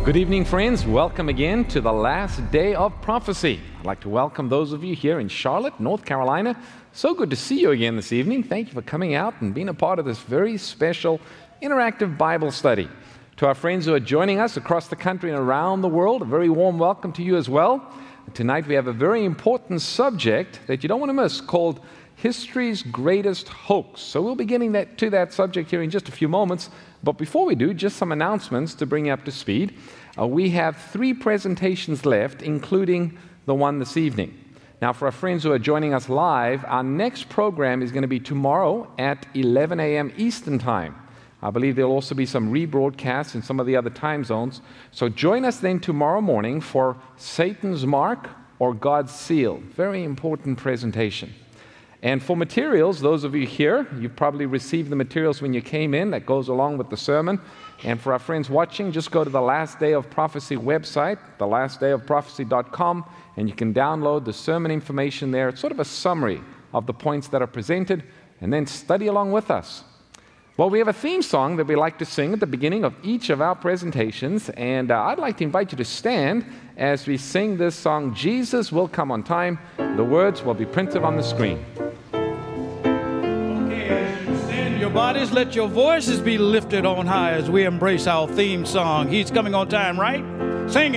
Good evening, friends. Welcome again to the last day of prophecy. I'd like to welcome those of you here in Charlotte, North Carolina. So good to see you again this evening. Thank you for coming out and being a part of this very special interactive Bible study. To our friends who are joining us across the country and around the world, a very warm welcome to you as well. Tonight we have a very important subject that you don't want to miss called History's Greatest Hoax. So we'll be getting to that subject here in just a few moments. But before we do, just some announcements to bring you up to speed. We have 3 presentations left, including the one this evening. Now, for our friends who are joining us live, our next program is going to be tomorrow at 11 a.m. Eastern Time. I believe there'll also be some rebroadcasts in some of the other time zones. So join us then tomorrow morning for Satan's Mark or God's Seal. Very important presentation. And for materials, those of you here, you've probably received the materials when you came in that goes along with the sermon. And for our friends watching, just go to the Last Day of Prophecy website, thelastdayofprophecy.com, and you can download the sermon information there. It's sort of a summary of the points that are presented, and then study along with us. Well, we have a theme song that we like to sing at the beginning of each of our presentations, and I'd like to invite you to stand as we sing this song, Jesus Will Come on Time. The words will be printed on the screen. Okay, as you stand your bodies, let your voices be lifted on high as we embrace our theme song. He's coming on time, right? Sing it.